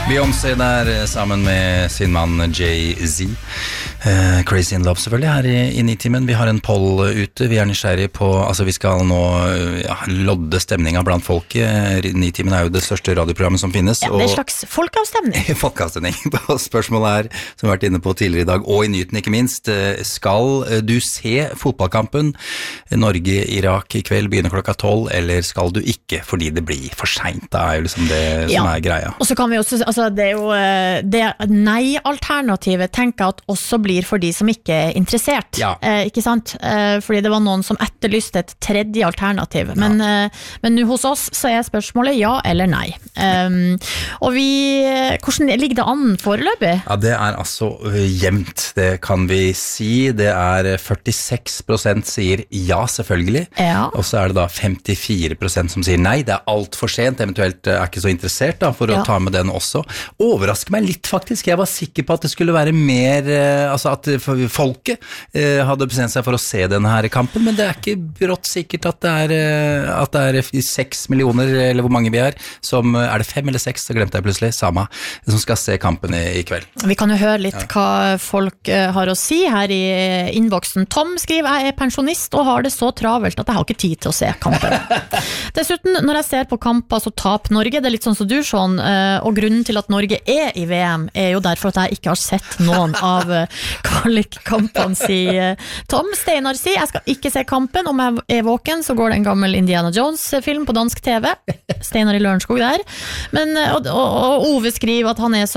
Beyoncé der sammen med sin mann Jay-Z. Crazy in Love selvfølgelig her i Nitimen. Vi har en poll ute, vi nysgjerrig på, altså vi skal nå lodde stemninga blant folket. Nitimen jo det største radioprogrammet som finnes. Ja, det en slags folkeavstemning. Folkeavstemning. Spørsmålet som vi har vært inne på tidligere i dag, og i nyheten ikke minst, skal du se fotballkampen Norge-Irak i kveld, begynner klokka 12, eller skal du ikke, fordi det blir for sent? Det jo liksom det som greia. Og så kan vi også, altså det jo det nei-alternativet tenker jeg at også blir for de som ikke interessert, ikke sant? Fordi det var noen som etterlyste et tredje alternativ, men nå hos oss så spørsmålet ja eller nei. Og hvordan ligger det an foreløpig? Ja, det altså jevnt, det kan vi si. Det 46% sier ja, selvfølgelig, og så det da 54% som sier nei, det alt for sent, eventuelt ikke så interessert da, for å ta med den også. Overrasker meg litt faktisk, jeg var sikker på at det skulle være mer, altså at folket hadde bestemt seg for å se denne her kampen, men det ikke brått sikkert at det 6 millioner, eller hvor mange vi som, det 5 eller 6, så glemte jeg plutselig, samme, som skal se kampen i kveld. Vi kan jo høre litt hva folk har å si her i innboksen. Tom skriver, jeg pensjonist og har det så travelt at jeg har ikke tid til å se kampen. Dessuten, når jeg ser på kamper så taper Norge, det litt sånn som du, Sean, og grunnen til at Norge i VM jo derfor at jeg ikke har sett noen av kvalikkampene, sier Tom. Steinar sier, jeg skal ikke se kampen, om jeg våken så går det en gammel Indiana Jones-film på dansk TV. Steinar i Lørenskog der. Men, og Ove skriver at han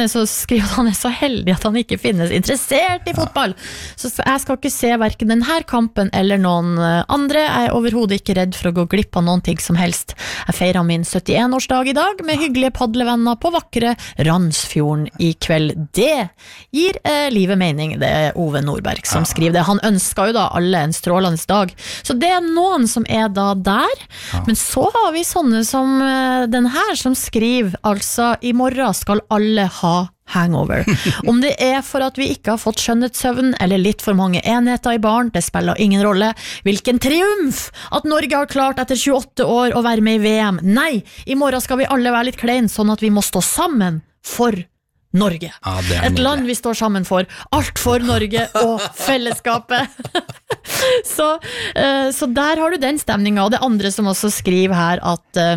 så heldig at han ikke finnes interessert i fotball. Så jeg skal ikke se hverken denne kampen eller noen andre. Jeg overhodet ikke redd for å gå glipp av noen ting som helst. Jeg feirer min 71-årsdag i dag med hyggelige padlevenner på vakre Randsfjorden i kveld. Det gir livet mening, det Ove Nordberg som skriver det. Han ønsker jo da alle en strålende dag. Så det noen som da der, men så har vi sånne som den her som skriver, altså i morgen skal alle ha hangover. Om det for at vi ikke har fått skjønnhetssøvn eller litt for mange enheter i barn, det spiller ingen rolle. Hvilken triumf at Norge har klart etter 28 år å være med i VM. Nei, i morgen skal vi alle være litt klein, sånn at vi må stå sammen for Norge. Et land vi står sammen for. Alt for Norge og fellesskapet. så der har du den stemningen, og det andre som også skriver her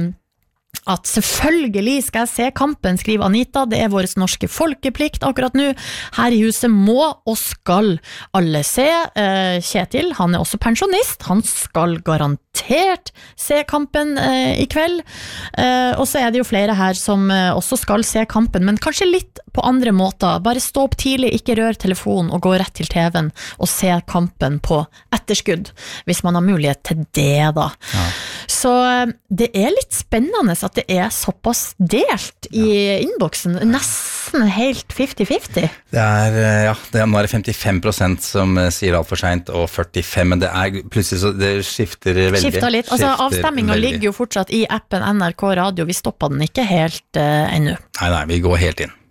at selvfølgelig skal jeg se kampen, skriver Anita, det vår norske folkeplikt akkurat nå. Her i huset må og skal alle se. Kjetil, han også pensjonist, han skal garantert se kampen i kveld. Og så det jo flere her som også skal se kampen, men kanskje litt på andre måter. Bare stå opp tidlig, ikke rør telefonen og gå rett til TV-en og se kampen på etterskudd, hvis man har mulighet til det da. Så det litt spennende at det såpass delt i innboksen, nesten helt 50-50. Det nå det 55% som sier alt for sent, og 45%, men det plutselig så det skifter veldig. Skifter litt, altså avstemmingen ligger jo fortsatt i appen NRK Radio, vi stopper den ikke helt ennå. Nei, vi går helt inn.